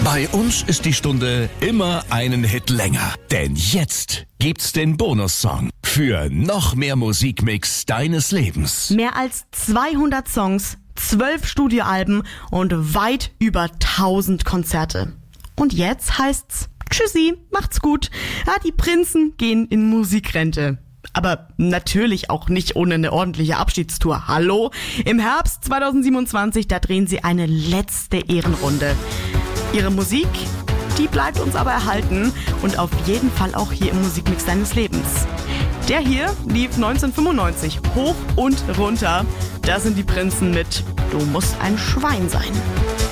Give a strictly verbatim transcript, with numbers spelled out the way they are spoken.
Bei uns ist die Stunde immer einen Hit länger. Denn jetzt gibt's den Bonussong für noch mehr Musikmix deines Lebens. Mehr als zweihundert Songs, zwölf Studioalben und weit über tausend Konzerte. Und jetzt heißt's Tschüssi, macht's gut. Ja, die Prinzen gehen in Musikrente. Aber natürlich auch nicht ohne eine ordentliche Abschiedstour. Hallo? Im Herbst zweitausendsiebenundzwanzig, da drehen sie eine letzte Ehrenrunde. Ihre Musik, die bleibt uns aber erhalten und auf jeden Fall auch hier im Musikmix deines Lebens. Der hier lief neunzehnhundertfünfundneunzig hoch und runter. Das sind die Prinzen mit Du musst ein Schwein sein.